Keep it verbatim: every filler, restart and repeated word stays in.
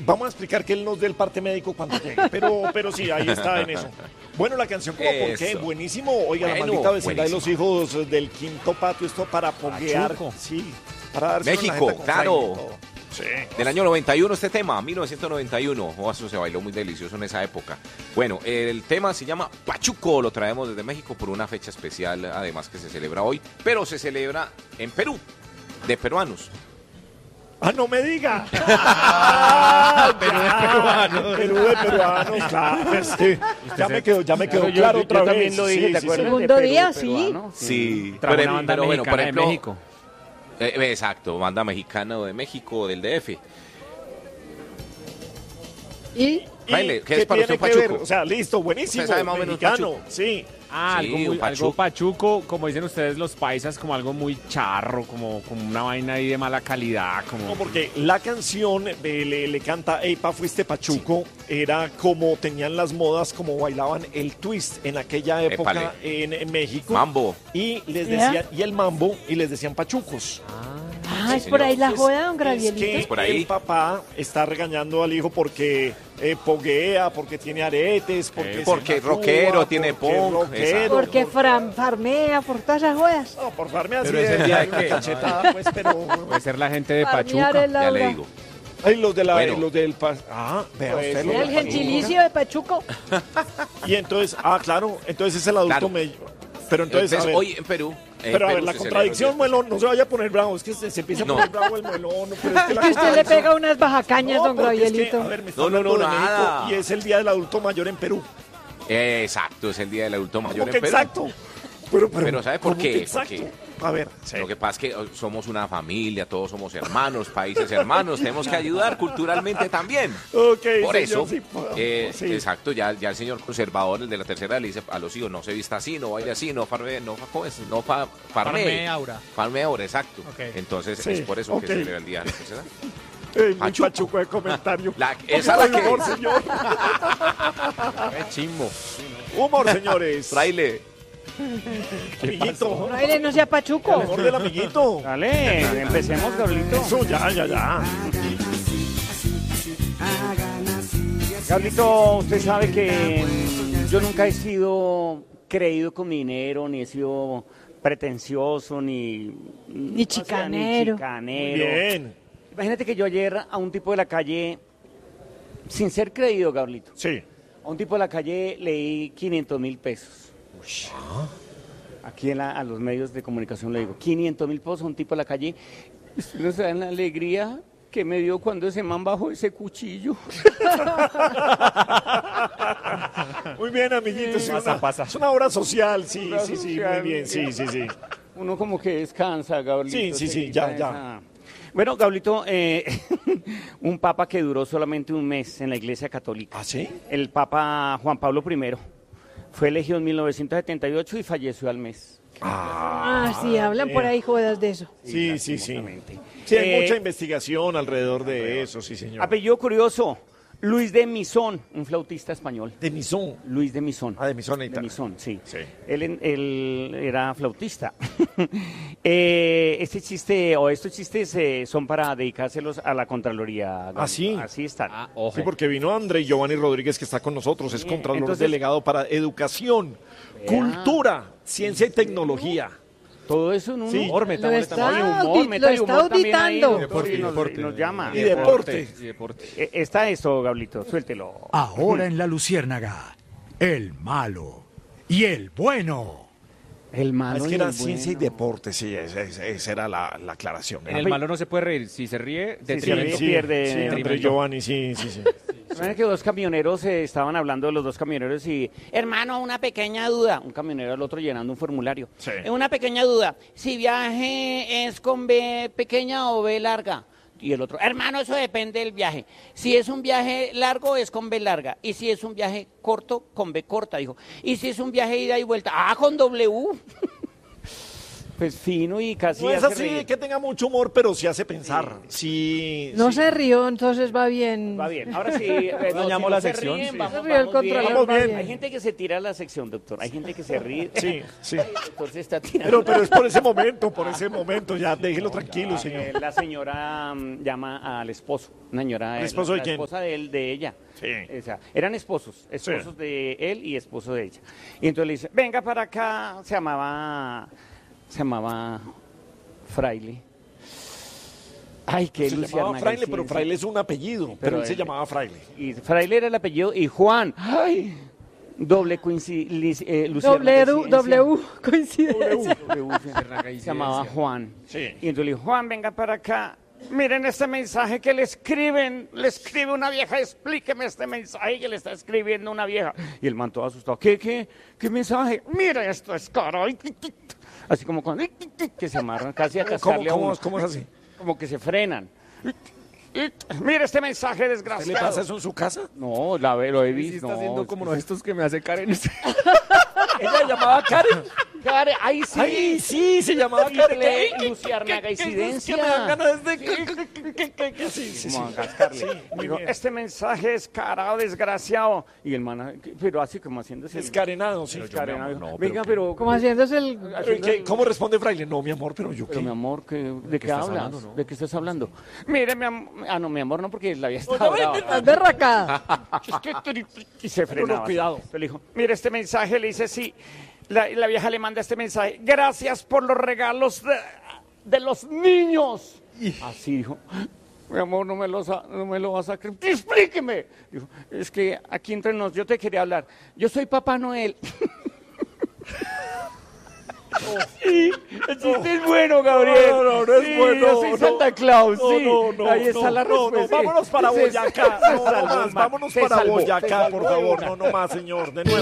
vamos a explicar que él nos dé el parte médico cuando llegue, pero, pero sí, ahí está en eso. Bueno, la canción como por qué, Eso. buenísimo. Oiga, Bueno, la maldita vecindad de los buenísimo. hijos del quinto patio, esto para poguear. Pachuco. Sí, para darse México, claro. Sí. Del año noventa y uno este tema, mil novecientos noventa y uno. Oh, eso se bailó muy delicioso en esa época. Bueno, el tema se llama Pachuco, lo traemos desde México por una fecha especial, además que se celebra hoy, pero se celebra en Perú, de peruanos. Ah, no me diga. Ah, Perú de peruanos. Perú de peruanos, claro. Sí. Ya me quedó, ya me quedó Claro, yo- claro yo- otra yo vez. también lo dije, Sí, ¿te sí, acuerdas? sí. Segundo De Perú, día, sí. peruano, Sí, Trajo pero, una banda pero bueno, por mexicana ejemplo, de México. eh, exacto, banda mexicana de México, del D F. Y Fraile, ¿Y ¿qué es para usted tiene un que ver? Pachuco? O sea, listo, buenísimo. Usted sabe más o menos mexicano, Pachuco. sí. Ah, Sí, algo, muy, un algo pachuco. pachuco, como dicen ustedes los paisas, como algo muy charro, como, como una vaina ahí de mala calidad, como... No, porque la canción eh, le, le canta Ey, pa, fuiste Pachuco, era como tenían las modas, como bailaban el twist en aquella época Épale. en, en México. Mambo. Y les ¿Ya? decían, y el mambo, y les decían pachucos. ah, es Sí, por señor. ahí la Es- joda, don es Gravielito. que por ahí. el papá está regañando al hijo porque eh, poguea, porque tiene aretes, porque, Eh, se porque tatúa, rockero, tiene porque punk, rockero, exacto. Porque por- fran- farmea por todas esas jodas. No, por farme así Pero ese de, día de que- cachetada, pues, pero... Puede ser la gente de Farmear Pachuca. es la Ya le hora. digo. Ay, los de la, Bueno. los del... pa- Ah, vea Pues, usted, sí, los Era del el Pachuca. gentilicio de Pachuco. Y entonces, ah, claro, entonces es el adulto Claro. medio. Pero entonces, Entonces, a ver, hoy en Perú. en pero a Perú ver, la se contradicción, celebra el Muelón, no se vaya a poner bravo, es que se, se empieza a No. poner bravo el Muelón. Pero es que la Que usted le contradicción- pega unas bajacañas, No, don porque es que, Gravielito. a ver, me está No, no, hablando no, de México nada. y es el Día del Adulto Mayor en Perú. día. Exacto, es el día del adulto mayor ¿Cómo en que Perú. exacto? Pero, pero, Pero ¿sabe por ¿cómo qué? que exacto? Porque- A ver, sí. Lo que pasa es que oh, somos una familia, todos somos hermanos, países hermanos, tenemos que ayudar culturalmente también. Ok, Por señor, eso, sí, po- eh, sí. exacto, ya, ya el señor conservador, el de la tercera, le dice a los hijos, no se vista así, no vaya así, no farme, no, ¿cómo es? No fa, farme. Farme aura. Farme ahora, exacto. Ok. Entonces Sí, es por eso ok. que se celebra el día de la tercera. Ey, muy Pachuco. pachuco de comentario. La- esa es la que- Humor, señor. Qué chimbo. Humor, señores. Fraile. Amiguito. No, él no sea Pachuco. Humor del amiguito. Dale, empecemos, Gabrielito. Eso, ya, ya, ya. Gabrielito, usted sabe que mm, yo nunca he sido creído con mi dinero, ni he sido pretencioso, ni... Ni o sea, chicanero. ni chicanero. Bien. Imagínate que yo ayer a un tipo de la calle, sin ser creído, Gabrielito, Sí. a un tipo de la calle leí quinientos mil pesos. Aquí en la- a los medios de comunicación le digo, quinientos mil pesos a un tipo de la calle. Usted no sabe la alegría que me dio cuando ese man bajó ese cuchillo. Muy bien, amiguito. Es Pasa, una, pasa. es una obra social, sí, Obra sí, sí, social. muy bien, sí, sí, sí. Uno como que descansa, Gabrielito. Sí, sí, se sí, quita ya, ya. esa- Bueno, Gabrielito, eh, un papa que duró solamente un mes en la Iglesia Católica. ¿Ah, sí? El Papa Juan Pablo primero. Fue elegido en mil novecientos setenta y ocho y falleció al mes. Ah, sí, hablan por ahí jodas de eso. Sí, sí, sí. lastimosamente. Sí, hay Eh, mucha investigación alrededor de eso, sí, señor. Apellido curioso, Luis de Misón, un flautista español. De Misón. Luis de Misón. Ah, de Misón, ahí De está. Misón, sí. Sí. Él, en- él era flautista. Eh, este chiste o estos chistes eh, son para dedicárselos a la Contraloría. ¿Ah, sí? Así están. Ah, ojo. Sí, porque vino André Giovanni Rodríguez, que está con nosotros, es Bien, Contralor entonces- Delegado para Educación, Cultura, Ciencia y Tecnología. Todo eso en un Sí. humor, Lo metámosle está también audi- humor, métale lo está humor también ahí, auditando. doctor, y nos, Deporte, y nos llama. Y deporte. Y deporte. Eh, Está esto, Gablito, suéltelo. Ahora en La Luciérnaga, el malo y el bueno. El Ah, malo es y que era el ciencia y bueno. deporte, sí, esa, esa- esa era la, la aclaración. En el malo no se puede reír. Si se ríe, Sí, detrimento. sí, pierde. Sí, André detrimento. Giovanni, sí, sí, sí. Imagina que dos camioneros eh, estaban hablando de los dos camioneros y, hermano, una pequeña duda. Un camionero al otro llenando un formulario. Sí. Eh, Una pequeña duda. Si viaje es con B pequeña o B larga. Y el otro, hermano, eso depende del viaje. Si es un viaje largo, es con B larga. Y si es un viaje corto, con B corta, dijo. Y si es un viaje ida y vuelta, ah, con W. Pues fino y casi No es hace así reír. que tenga mucho humor, pero sí hace pensar. Sí. No sí. se rió, entonces va bien. Va bien, ahora sí. eh, no, Dañamos si no la se sección, ríen, sí. vamos, Se rió el vamos bien. controlador, Vamos va bien. bien. Hay gente que se tira a la sección, doctor. Hay gente que se ríe. Sí, sí. El doctor se está tirando. Pero, pero es por ese momento, por ese momento. Ya déjelo tranquilo, Eh, señor. la señora mm, llama al esposo, una señora, ¿El esposo la, de la quién? esposa de él, de ella. Sí. O sea, eran esposos, esposos de él y esposo de ella. Y entonces le dice, venga para acá, se llamaba, se llamaba Fraile. Ay, qué Se llamaba luciérnaga, Fraile, sí, pero sí. Fraile es un apellido. Pero él se él- llamaba Fraile. Y Fraile era el apellido y Juan, ay, doble coincidencia. Eh, W, W, coincidencia. Se llamaba Juan. Sí. Y entonces le dijo, Juan, venga para acá. Miren este mensaje que le escriben, le escribe una vieja, explíqueme este mensaje que le está escribiendo una vieja. Y el man todo asustado, ¿qué, qué, qué mensaje? Mira, esto es caro. Así como cuando que se amarran casi a ¿Cómo, cascarle a cómo, uno. cómo es así? Como que se frenan. Mira este mensaje ¿Qué le desgraciado. pasa eso en su casa? No, la, ve- lo he Sí, visto. está no, haciendo como los gestos que me hace Karen. Ella llamaba Karen. Karen, ahí sí. ¡Ay, sí! Se llamaba Karen. Triple Luciérnaga incidencia. Que me dan ganas de... Sí, sí, sí. Como a cascarle. Sí, muy Digo, bien. este mensaje es carado, desgraciado. Y el man, pero así como haciéndose. el- Descarenado, sí. descarenado. No, pero Venga, ¿qué? pero. Como haciéndose el... Pero ¿y qué? ¿Cómo responde Fraile? No, mi amor, pero yo Pero qué. mi amor, ¿qué- ¿de qué, estás hablas? hablando, no? ¿De qué estás hablando? Mire, mi amor. Ah, no, mi amor, no, porque la había estado brava. Estás berracada. Y se Pero frenaba. cuidado. Entonces le dijo, mire este mensaje, le dice, sí. La, la vieja le manda este mensaje. Gracias por los regalos de, de los niños. Así dijo. Mi amor, no me, lo, sa- no me lo vas a creer. Explíqueme. Dijo, es que aquí entre nos, yo te quería hablar. Yo soy Papá Noel. Sí, el chiste es bueno, Gabriel. No, no, no es Sí, bueno, Yo soy no. Santa Claus, No, sí. no, no, Ahí está no, la no, no, respuesta. vámonos para Se- Boyacá. se No, no salvó, más, man. vámonos Se para salvó, se Boyacá, salvó por de favor. una. No, no más, señor. De nuevo.